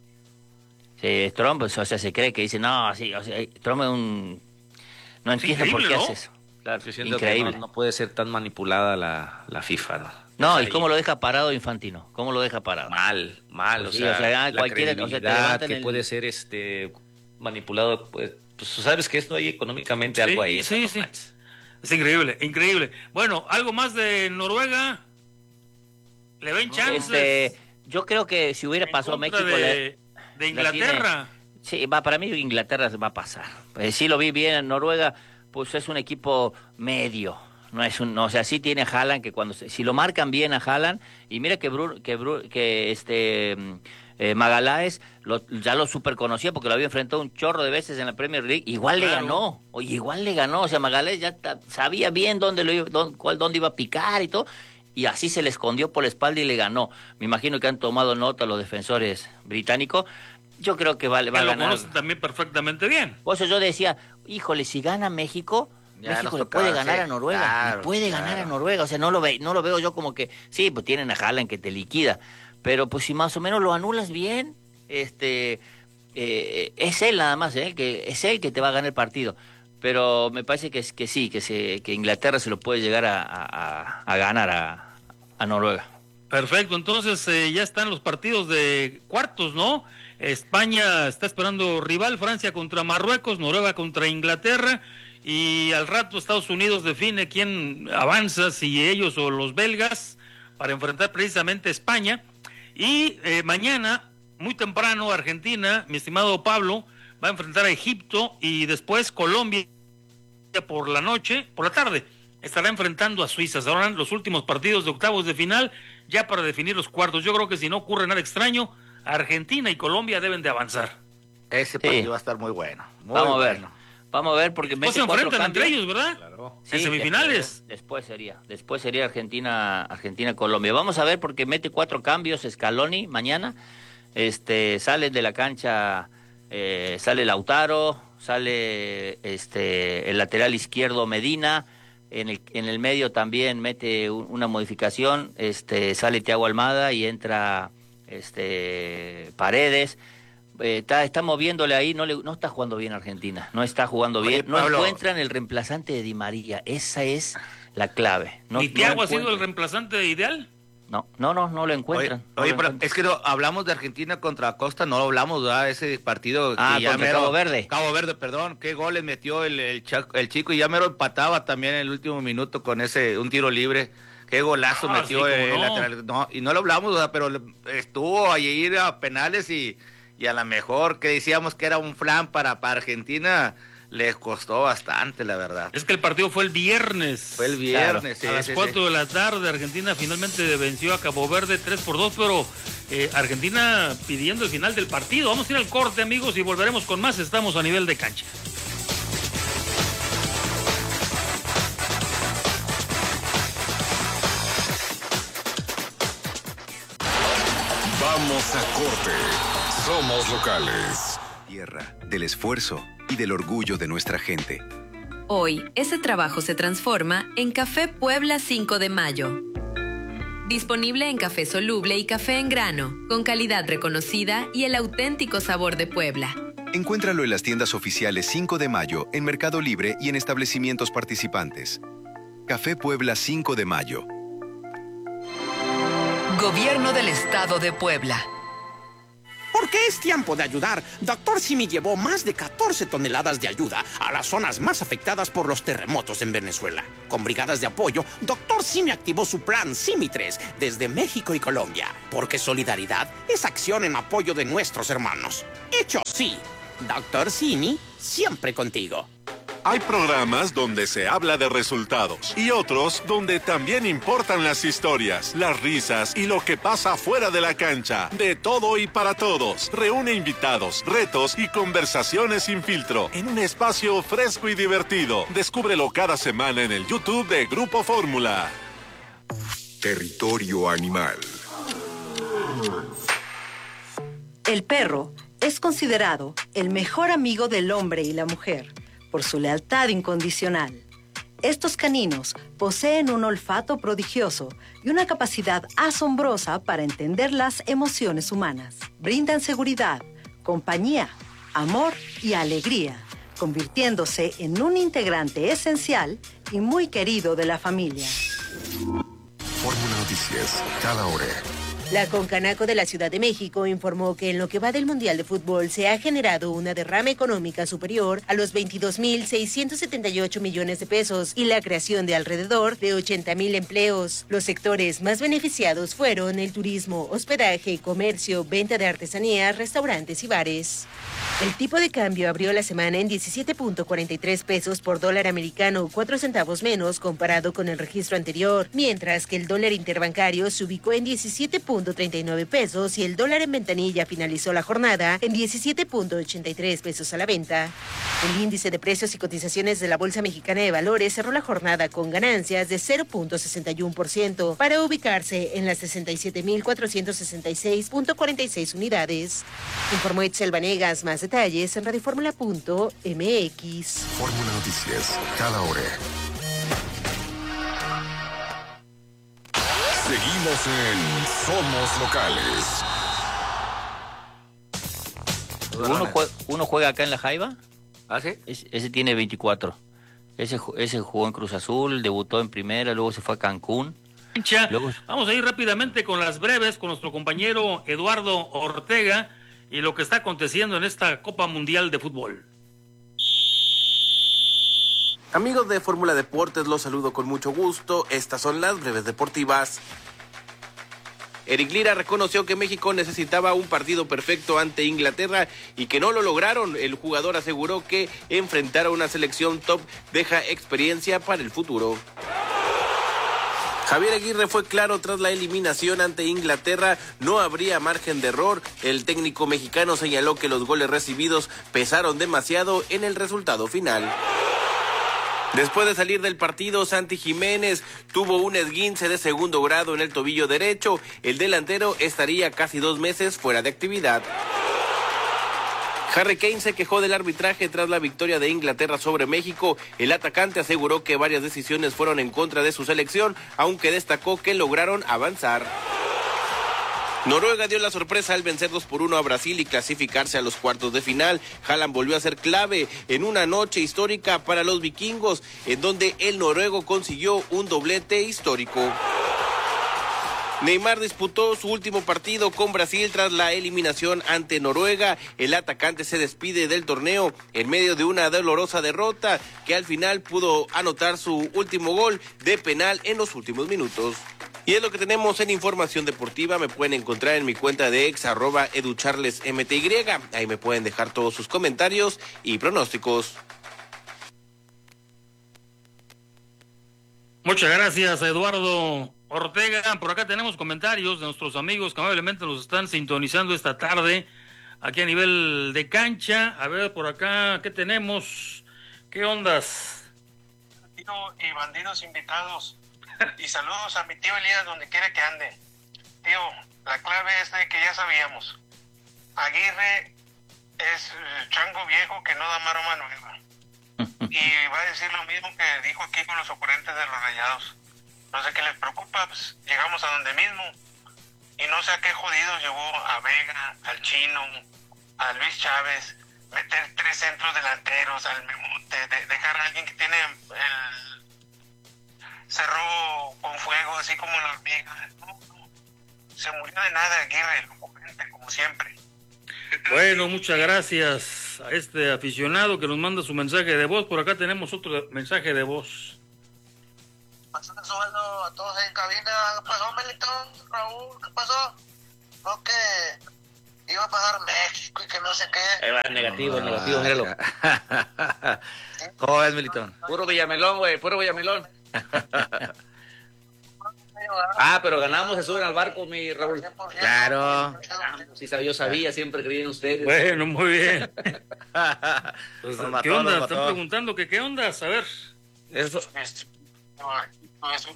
Sí, Trump, o sea, se cree que dice, no, sí, o sea, Trump es un... No entiendo por qué ¿no? hace eso. Claro, increíble. No, no puede ser tan manipulada la, la FIFA, ¿no? No, o sea, ¿y cómo lo deja parado Infantino? ¿Cómo lo deja parado? Mal, mal, pues o, sí, sea, o sea, la cualquiera, credibilidad o sea, que el... puede ser este manipulado, pues, pues sabes que esto hay económicamente sí, algo ahí. Sí, ¿no? sí. Es increíble, increíble. Bueno, algo más de Noruega. ¿Le ven chances? Este, yo creo que si hubiera pasado México... De, le, de Inglaterra. Tiene, sí, va, para mí Inglaterra va a pasar. Eh, sí lo vi bien en Noruega, pues es un equipo medio. No es un, o sea, sí tiene a Haaland, que cuando se, si lo marcan bien a Haaland, y mira que Bru, que, Bru, que este eh, Magaláes lo, ya lo super conocía porque lo había enfrentado un chorro de veces en la Premier League, igual claro. le ganó, oye, igual le ganó, o sea, Magaláes ya ta, sabía bien dónde lo iba, dónde, cuál, dónde iba a picar y todo, y así se le escondió por la espalda y le ganó. Me imagino que han tomado nota los defensores británicos. Yo creo que va, va a lo ganar. Conoce también perfectamente bien. Por eso yo decía, híjole, si gana México, ya México le puede ganar a Noruega, claro, le puede claro. ganar a Noruega, o sea, no lo ve, no lo veo yo como que, sí, pues tienen a Haaland que te liquida, pero pues si más o menos lo anulas bien, este, eh, es él nada más, ¿eh? que es él que te va a ganar el partido, pero me parece que, que sí, que, se, que Inglaterra se lo puede llegar a, a, a ganar a, a Noruega. Perfecto, entonces eh, ya están los partidos de cuartos, ¿no? España está esperando rival, Francia contra Marruecos, Noruega contra Inglaterra, y al rato Estados Unidos define quién avanza, si ellos o los belgas, para enfrentar precisamente a España. Y eh, mañana, muy temprano, Argentina, mi estimado Pablo, va a enfrentar a Egipto, y después Colombia por la noche, por la tarde, estará enfrentando a Suiza. Serán los últimos partidos de octavos de final, ya para definir los cuartos. Yo creo que si no ocurre nada extraño, Argentina y Colombia deben de avanzar. Ese partido sí. va a estar muy bueno. Muy Vamos a ver. Bueno. Vamos a ver porque pues se enfrentan entre ellos, ¿verdad? Claro. En sí, semifinales. Después, después sería, después sería Argentina, Argentina, Colombia. Vamos a ver porque mete cuatro cambios Scaloni mañana. Este, sale de la cancha, eh, sale Lautaro, sale este el lateral izquierdo Medina. En el, en el medio también mete un, una modificación, este, sale Thiago Almada y entra este Paredes. Eh, está, está moviéndole ahí, no, le, no está jugando bien Argentina, no está jugando bien, Oye, no Pablo, encuentran el reemplazante de Di María, esa es la clave. No, ¿Y Thiago no ha sido el reemplazante ideal? No, no, no, no lo encuentran. Oye, no oye lo pero encuentran. es que no, hablamos de Argentina contra Costa, no lo hablamos, ¿verdad? Ese partido. Ah, que ya contra mero, Cabo Verde. Cabo Verde, perdón, qué goles metió el, el, el chico y ya mero empataba también en el último minuto con ese, un tiro libre. Qué golazo ah, metió sí, el no. lateral. No, y no lo hablamos, ¿verdad? Pero estuvo allí a penales y, y a lo mejor que decíamos que era un flan para, para Argentina, les costó bastante, la verdad. Es que el partido fue el viernes. Fue el viernes, claro. sí, A las sí, cuatro sí. de la tarde, Argentina finalmente venció a Cabo Verde tres por dos, pero eh, Argentina pidiendo el final del partido. Vamos a ir al corte, amigos, y volveremos con más. Estamos a nivel de cancha. Vamos a corte. Somos locales. Tierra, del esfuerzo y del orgullo de nuestra gente. Hoy, ese trabajo se transforma en Café Puebla cinco de mayo. Disponible en café soluble y café en grano, con calidad reconocida y el auténtico sabor de Puebla. Encuéntralo en las tiendas oficiales cinco de mayo, en Mercado Libre y en establecimientos participantes. Café Puebla cinco de mayo. Gobierno del Estado de Puebla. Porque es tiempo de ayudar. Doctor Simi llevó más de catorce toneladas de ayuda a las zonas más afectadas por los terremotos en Venezuela. Con brigadas de apoyo, Doctor Simi activó su plan Simi tres desde México y Colombia. Porque solidaridad es acción en apoyo de nuestros hermanos. Hecho sí, Doctor Simi, siempre contigo. Hay programas donde se habla de resultados y otros donde también importan las historias, las risas y lo que pasa fuera de la cancha. De todo y para todos. Reúne invitados, retos y conversaciones sin filtro en un espacio fresco y divertido. Descúbrelo cada semana en el YouTube de Grupo Fórmula. Territorio animal. El perro es considerado el mejor amigo del hombre y la mujer por su lealtad incondicional. Estos caninos poseen un olfato prodigioso y una capacidad asombrosa para entender las emociones humanas. Brindan seguridad, compañía, amor y alegría, convirtiéndose en un integrante esencial y muy querido de la familia. Fórmula Noticias, cada hora. La Concanaco de la Ciudad de México informó que en lo que va del Mundial de Fútbol se ha generado una derrama económica superior a los veintidós mil seiscientos setenta y ocho millones de pesos y la creación de alrededor de ochenta mil empleos. Los sectores más beneficiados fueron el turismo, hospedaje, comercio, venta de artesanías, restaurantes y bares. El tipo de cambio abrió la semana en diecisiete punto cuarenta y tres pesos por dólar americano, cuatro centavos menos comparado con el registro anterior, mientras que el dólar interbancario se ubicó en diecisiete punto treinta y nueve pesos y el dólar en ventanilla finalizó la jornada en diecisiete punto ochenta y tres pesos a la venta. El índice de precios y cotizaciones de la Bolsa Mexicana de Valores cerró la jornada con ganancias de cero punto sesenta y uno por ciento para ubicarse en las sesenta y siete mil cuatrocientos sesenta y seis punto cuarenta y seis unidades. Informó Itzel Vanegas. Más detalles en radioformula punto m x. Fórmula Noticias, cada hora. Seguimos en Somos Locales. Uno juega, uno juega acá en La Jaiba. ¿Ah, sí? Ese, ese tiene veinticuatro. Ese, ese jugó en Cruz Azul, debutó en primera, luego se fue a Cancún. Luego... Vamos a ir rápidamente con las breves con nuestro compañero Eduardo Ortega y lo que está aconteciendo en esta Copa Mundial de Fútbol. Amigos de Fórmula Deportes, los saludo con mucho gusto. Estas son las breves deportivas. Eric Lira reconoció que México necesitaba un partido perfecto ante Inglaterra y que no lo lograron. El jugador aseguró que enfrentar a una selección top deja experiencia para el futuro. Javier Aguirre fue claro tras la eliminación ante Inglaterra, no habría margen de error. El técnico mexicano señaló que los goles recibidos pesaron demasiado en el resultado final. Después de salir del partido, Santi Jiménez tuvo un esguince de segundo grado en el tobillo derecho. El delantero estaría casi dos meses fuera de actividad. Harry Kane se quejó del arbitraje tras la victoria de Inglaterra sobre México. El atacante aseguró que varias decisiones fueron en contra de su selección, aunque destacó que lograron avanzar. Noruega dio la sorpresa al vencer dos por uno a Brasil y clasificarse a los cuartos de final. Haaland volvió a ser clave en una noche histórica para los vikingos, en donde el noruego consiguió un doblete histórico. Neymar disputó su último partido con Brasil tras la eliminación ante Noruega. El atacante se despide del torneo en medio de una dolorosa derrota que al final pudo anotar su último gol de penal en los últimos minutos. Y es lo que tenemos en información deportiva. Me pueden encontrar en mi cuenta de ex, arroba educharlesmty. Ahí me pueden dejar todos sus comentarios y pronósticos. Muchas gracias, Eduardo Ortega. Por acá tenemos comentarios de nuestros amigos que amablemente nos están sintonizando esta tarde aquí a nivel de cancha. A ver, por acá, ¿qué tenemos? ¿Qué ondas? Y bandidos invitados. Y saludos a mi tío Elías donde quiera que ande. Tío, la clave es de que ya sabíamos. Aguirre es chango viejo que no da maroma nueva. Y va a decir lo mismo que dijo aquí con los oponentes de los Rayados. No sé qué les preocupa, pues llegamos a donde mismo. Y no sé a qué jodidos llevó a Vega, al Chino, a Luis Chávez, meter tres centros delanteros, al Memote, de, dejar a alguien que tiene el cerró con fuego, así como la hormiga. No, no. Se murió de nada Aguirre, el oponente, como siempre. Bueno, muchas gracias a este aficionado que nos manda su mensaje de voz. Por acá tenemos otro mensaje de voz. Pasando sueldo a todos en cabina. ¿Qué pasó, Melitón? Raúl, ¿qué pasó? No, que iba a pasar México y que no sé qué. Ahí va, negativo, negativo, míralo. ¿Cómo ves, Melitón? Puro Villamelón, güey, puro Villamelón. Ah, pero ganamos, se suben al barco, mi Raúl. Claro. Sí, yo sabía, siempre creí en ustedes. Bueno, muy bien. Pues, Nos mató, ¿qué onda? nos Están mató. preguntando que qué onda, a ver. Eso. Es una, es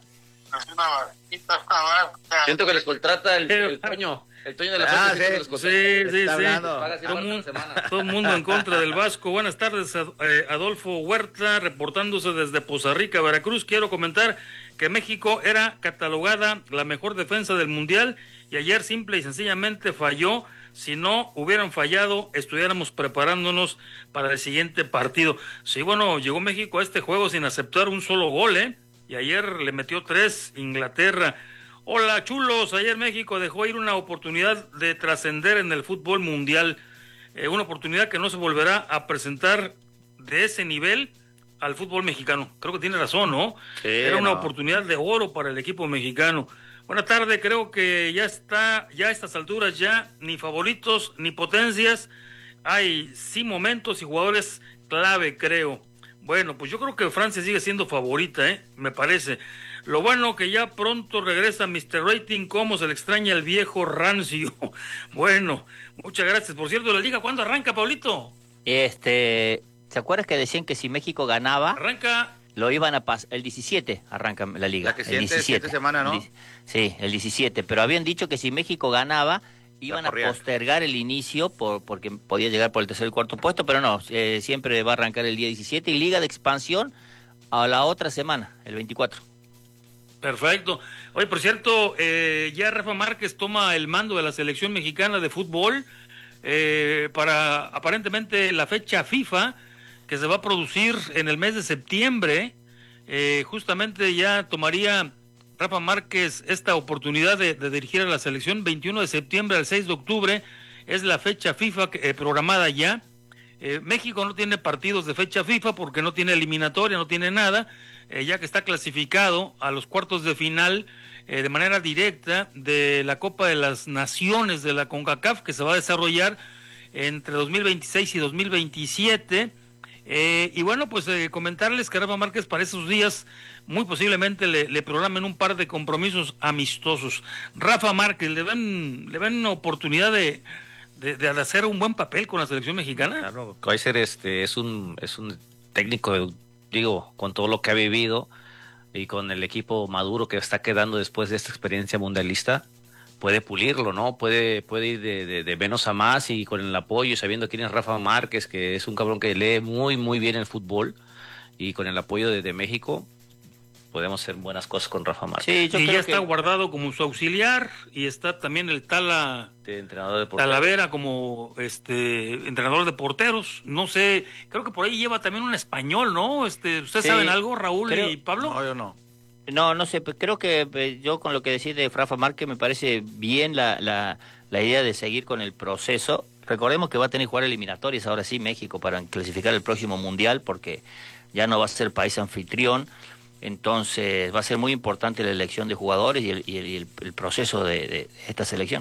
una vaquita, una vaca. Siento que les contrata el, el Toño. El Toño de la Ah, Fuente, sí, les contrata. sí, sí, Está sí. hablando. Paga cien Todo, dólares mun- por semana. todo el mundo en contra del Vasco. Buenas tardes, Ad- eh, Adolfo Huerta, reportándose desde Poza Rica, Veracruz. Quiero comentar que México era catalogada la mejor defensa del Mundial y ayer simple y sencillamente falló. Si no hubieran fallado, estuviéramos preparándonos para el siguiente partido. Sí, bueno, llegó México a este juego sin aceptar un solo gol, ¿eh? Y ayer le metió tres Inglaterra. Hola, chulos. Ayer México dejó ir una oportunidad de trascender en el fútbol mundial. Eh, una oportunidad que no se volverá a presentar de ese nivel al fútbol mexicano. Creo que tiene razón, ¿no? Sí, Era una no. oportunidad de oro para el equipo mexicano. Buenas tardes, creo que ya está, ya a estas alturas ya ni favoritos ni potencias. Hay sí momentos y jugadores clave, creo. Bueno, pues yo creo que Francia sigue siendo favorita, ¿eh? Me parece. Lo bueno que ya pronto regresa mister Rating, cómo se le extraña el viejo rancio. Bueno, muchas gracias. Por cierto, la liga, ¿cuándo arranca, Pablito? Este, ¿se acuerdas que decían que si México ganaba, Arranca lo iban a pasar? El diecisiete arranca la liga. La que el siete, diecisiete. siete semanas, ¿no? El di- Sí, el diecisiete. Pero habían dicho que si México ganaba, iban a corrían. postergar el inicio por, porque podía llegar por el tercer y cuarto puesto, pero no, eh, siempre va a arrancar el día diecisiete y liga de expansión a la otra semana, el veinticuatro. Perfecto. Oye, por cierto, eh, ya Rafa Márquez toma el mando de la selección mexicana de fútbol eh, para aparentemente la fecha FIFA que se va a producir en el mes de septiembre. Eh, justamente ya tomaría Rafa Márquez esta oportunidad de, de dirigir a la selección. Veintiuno de septiembre al seis de octubre es la fecha FIFA que, eh, programada ya. Eh, México no tiene partidos de fecha FIFA porque no tiene eliminatoria, no tiene nada, eh, ya que está clasificado a los cuartos de final eh, de manera directa de la Copa de las Naciones de la CONCACAF, que se va a desarrollar entre dos mil veintiséis y dos mil veintisiete. Eh, y bueno, pues eh, comentarles que Rafa Márquez para esos días muy posiblemente le, le programen un par de compromisos amistosos. Rafa Márquez, ¿le ven, le ven una oportunidad de, de, de hacer un buen papel con la selección mexicana? Claro, Kaiser este, es un es un técnico, digo, con todo lo que ha vivido y con el equipo maduro que está quedando después de esta experiencia mundialista, puede pulirlo, ¿no? Puede, puede ir de, de, de menos a más y con el apoyo, sabiendo quién es Rafa Márquez, que es un cabrón que lee muy, muy bien el fútbol, y con el apoyo de, de México, podemos hacer buenas cosas con Rafa Márquez. Sí, y ya está guardado como su auxiliar, y está también el Tala de entrenador de porteros. Talavera como este entrenador de porteros. No sé, creo que por ahí lleva también un español, ¿no? Este, ¿ustedes Sí, saben algo, Raúl creo- y Pablo? No, yo no. No, no sé, pues creo que eh, yo con lo que decís de Rafa Márquez me parece bien la, la, la idea de seguir con el proceso. Recordemos que va a tener que jugar eliminatorias ahora sí México para clasificar el próximo Mundial porque ya no va a ser país anfitrión. Entonces va a ser muy importante la elección de jugadores y el, y el, y el- el proceso de, de esta selección.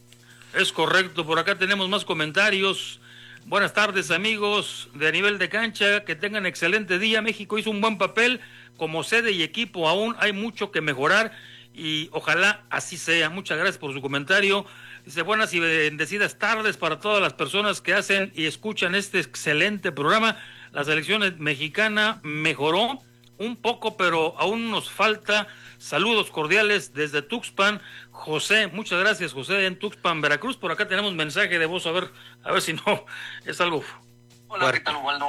Es correcto, por acá tenemos más comentarios. Buenas tardes, amigos de A Nivel de Cancha, que tengan excelente día. México hizo un buen papel como sede y equipo, aún hay mucho que mejorar y ojalá así sea. Muchas gracias por su comentario. Dice, buenas y bendecidas tardes para todas las personas que hacen y escuchan este excelente programa. La selección mexicana mejoró un poco, pero aún nos falta. Saludos cordiales desde Tuxpan, José. Muchas gracias, José, en Tuxpan, Veracruz. Por acá tenemos mensaje de voz, a ver, a ver si no es algo. Hola, ¿qué tal, Ubaldo?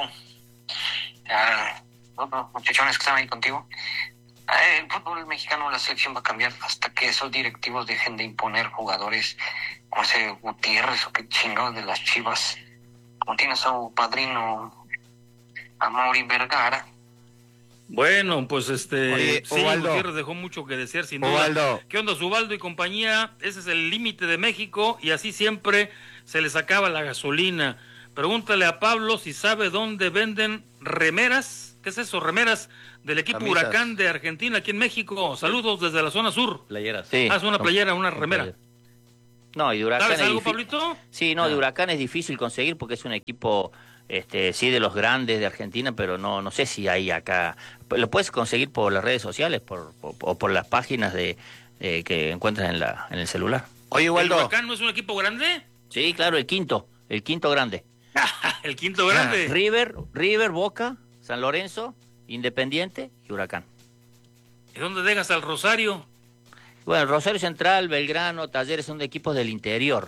Ah, bueno, muchachones que están ahí contigo. Ah, el fútbol mexicano, la selección va a cambiar hasta que esos directivos dejen de imponer jugadores como ese Gutiérrez o qué chingados de las Chivas. Como tiene a su padrino Amaury Vergara. Bueno, pues este, Oye, sí, Ubaldo. Gutiérrez dejó mucho que desear, sin duda. Ubaldo. ¿Qué onda, Ubaldo y compañía? Ese es el límite de México y así siempre se les acaba la gasolina. Pregúntale a Pablo si sabe dónde venden remeras. ¿Qué es eso? Remeras del equipo Camisas. Huracán de Argentina aquí en México. Saludos desde la zona sur. Playeras. Sí. Haz una playera, una remera. No, y de Huracán ¿Sabes es algo, difí- Pablito? Sí, no, Ah. de Huracán es difícil conseguir porque es un equipo, este, sí, de los grandes de Argentina, pero no, no sé si hay acá. Lo puedes conseguir por las redes sociales, por, por- o por las páginas de eh, que encuentras en la, en el celular. Oye, ¿El Waldo. Huracán no es un equipo grande? Sí, claro, el quinto, el quinto grande. El quinto grande. River, River, Boca, San Lorenzo, Independiente y Huracán. ¿Y dónde dejas al Rosario? Bueno, Rosario Central, Belgrano, Talleres son de equipos del interior.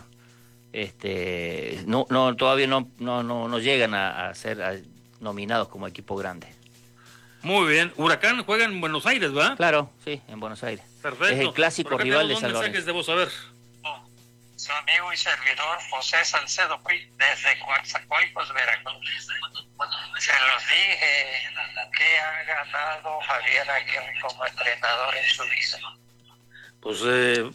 Este, no, no, todavía no, no, no, no llegan a, a ser a- nominados como equipo grande. Muy bien. Huracán juega en Buenos Aires, ¿va? Claro, sí, en Buenos Aires. Perfecto. Es el clásico Por acá rival de tenemos San dos Lorenzo. mensajes de voz, a ver. Su amigo y servidor José Salcedo Puig, desde Coatzacoalcos, Veracruz. Se los dije que ha ganado Javier Aguirre como entrenador en su vida. Pues eh,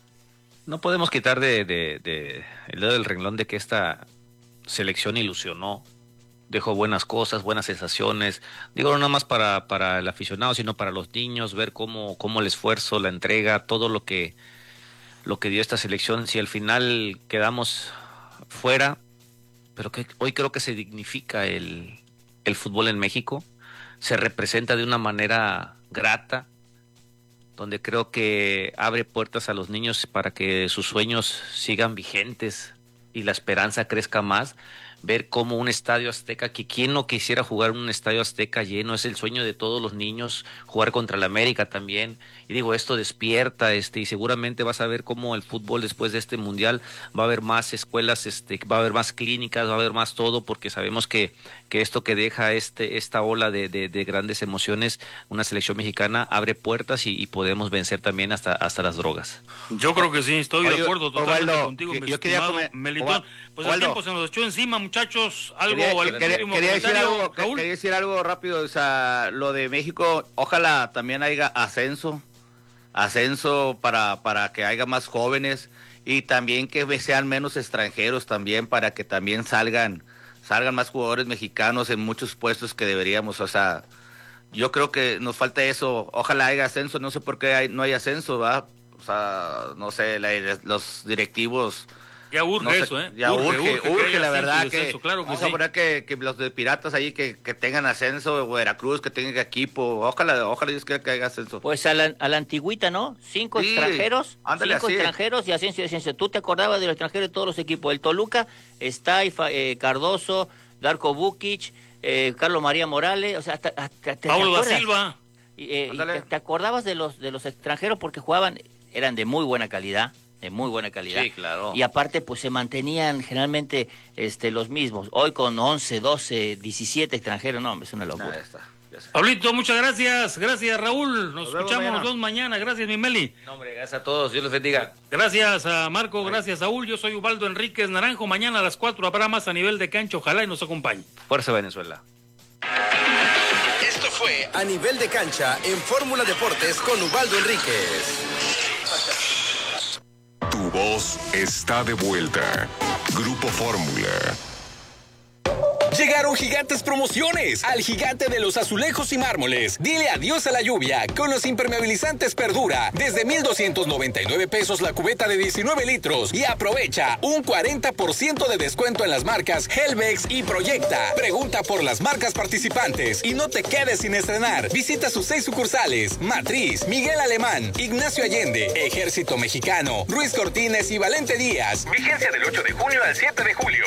no podemos quitar de, de, de el dedo del renglón de que esta selección ilusionó, dejó buenas cosas, buenas sensaciones. Digo, no nada más para, para el aficionado, sino para los niños, ver cómo, cómo el esfuerzo, la entrega, todo lo que, lo que dio esta selección. Si al final quedamos fuera, pero que hoy creo que se dignifica el, el fútbol en México, se representa de una manera grata, donde creo que abre puertas a los niños para que sus sueños sigan vigentes y la esperanza crezca más. Ver cómo un estadio azteca, que quien no quisiera jugar en un estadio azteca lleno, es el sueño de todos los niños, jugar contra el América también. Y digo, esto despierta, este, y seguramente vas a ver cómo el fútbol después de este mundial va a haber más escuelas, este, va a haber más clínicas, va a haber más todo, porque sabemos que, que esto que deja este, esta ola de, de, de grandes emociones, una selección mexicana, abre puertas y, y podemos vencer también hasta, hasta las drogas. Yo creo que sí, estoy Oye, de acuerdo totalmente Osvaldo, contigo, que- mi yo quería estimado comer- Melitón. Oval- Pues Osvaldo. el tiempo se nos echó encima, muchachos. Algo, Quería, al quería- último quería decir comentario, algo, Raúl. quería decir algo rápido, o sea, lo de México, ojalá también haya ascenso, ascenso para, para que haya más jóvenes y también que sean menos extranjeros también para que también salgan, salgan más jugadores mexicanos en muchos puestos que deberíamos, o sea, yo creo que nos falta eso, ojalá haya ascenso, no sé por qué hay- no hay ascenso, ¿va? O sea, no sé, la- los directivos... Ya urge no sé, eso, ¿eh? Ya urge, urge, que haya la ascenso verdad y que, descenso, claro que vamos sí. a poner que, que los de Piratas ahí que, que tengan ascenso, Veracruz que tengan equipo, ojalá, ojalá Dios quiera que haya ascenso. Pues a la, a la antigüita, ¿no? Cinco Sí, extranjeros, ándale cinco así. extranjeros y ascenso y descenso. ¿Tú te acordabas de los extranjeros de todos los equipos? El Toluca, está eh, Cardoso, Darko Bukic, eh, Carlos María Morales, o sea, hasta, hasta- te- Paulo ¿te da acuerdas? Silva. Y, eh, y te, te acordabas de los de los extranjeros porque jugaban, eran de muy buena calidad, de muy buena calidad. Sí, claro. Y aparte, pues se mantenían generalmente este, los mismos. Hoy con once, doce, diecisiete extranjeros, no, es una locura. Pablito, muchas gracias. Gracias, Raúl. Nos, Nos vemos escuchamos mañana. los dos mañana. Gracias, mi Meli. No, hombre, gracias a todos. Dios los bendiga. Gracias a Marco, gracias a Saúl. Yo soy Ubaldo Enríquez Naranjo. Mañana a las cuatro habrá más a nivel de cancha. Ojalá y nos acompañe. Fuerza Venezuela. Esto fue A Nivel de Cancha en Fórmula Deportes con Ubaldo Enríquez. Tu voz está de vuelta. Grupo Fórmula. Llegaron gigantes promociones al gigante de los azulejos y mármoles. Dile adiós a la lluvia con los impermeabilizantes Perdura. Desde mil doscientos noventa y nueve pesos la cubeta de diecinueve litros. Y aprovecha un cuarenta por ciento de descuento en las marcas Helvex y Proyecta. Pregunta por las marcas participantes y no te quedes sin estrenar. Visita sus seis sucursales: Matriz, Miguel Alemán, Ignacio Allende, Ejército Mexicano, Ruiz Cortines y Valente Díaz. Vigencia del ocho de junio al siete de julio.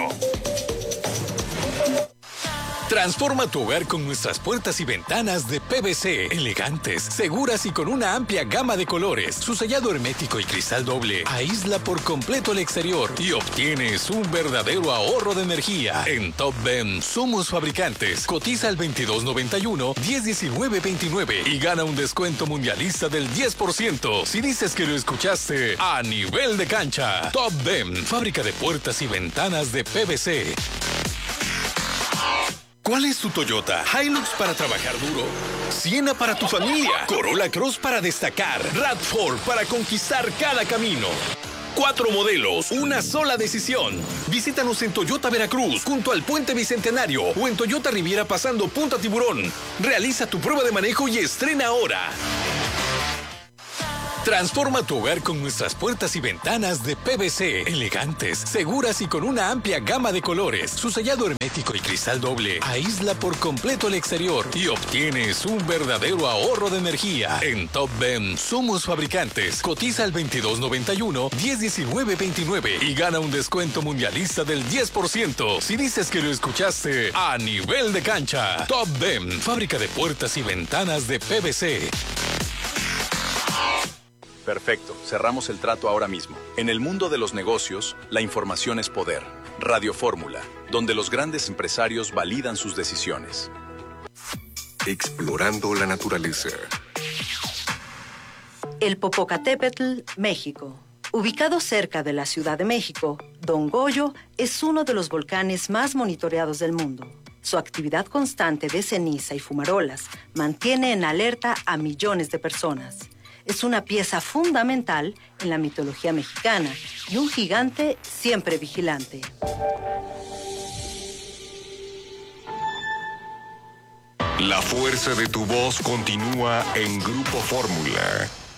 Transforma tu hogar con nuestras puertas y ventanas de P V C, elegantes, seguras y con una amplia gama de colores. Su sellado hermético y cristal doble aísla por completo el exterior y obtienes un verdadero ahorro de energía. En Top Ben somos fabricantes. Cotiza al veintidós noventa y uno, diez diecinueve veintinueve y gana un descuento mundialista del diez por ciento si dices que lo escuchaste a nivel de cancha. Top Ben, fábrica de puertas y ventanas de P V C. ¿Cuál es tu Toyota? ¿Hilux para trabajar duro? ¿Siena para tu familia? ¿Corolla Cross para destacar? ¿RAV cuatro para conquistar cada camino? Cuatro modelos, una sola decisión. Visítanos en Toyota Veracruz, junto al Puente Bicentenario, o en Toyota Riviera pasando Punta Tiburón. Realiza tu prueba de manejo y estrena ahora. Transforma tu hogar con nuestras puertas y ventanas de P V C, elegantes, seguras y con una amplia gama de colores. Su sellado hermético y cristal doble aísla por completo el exterior y obtienes un verdadero ahorro de energía. En Top Ben somos fabricantes. Cotiza al veintidós noventa y uno, diez diecinueve veintinueve y gana un descuento mundialista del diez por ciento si dices que lo escuchaste a nivel de cancha. Top Ben, fábrica de puertas y ventanas de P V C. Perfecto, cerramos el trato ahora mismo. En el mundo de los negocios, la información es poder. Radio Fórmula, donde los grandes empresarios validan sus decisiones. Explorando la naturaleza. El Popocatépetl, México. Ubicado cerca de la Ciudad de México, Don Goyo es uno de los volcanes más monitoreados del mundo. Su actividad constante de ceniza y fumarolas mantiene en alerta a millones de personas. Es una pieza fundamental en la mitología mexicana y un gigante siempre vigilante. La fuerza de tu voz continúa en Grupo Fórmula.